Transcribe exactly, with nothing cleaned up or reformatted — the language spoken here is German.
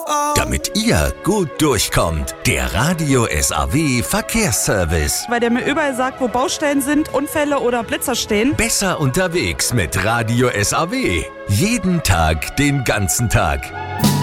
Damit ihr gut durchkommt. Der Radio S A W Verkehrsservice. Weil der mir überall sagt, wo Baustellen sind, Unfälle oder Blitzer stehen. Besser unterwegs mit Radio S A W. Jeden Tag, den ganzen Tag.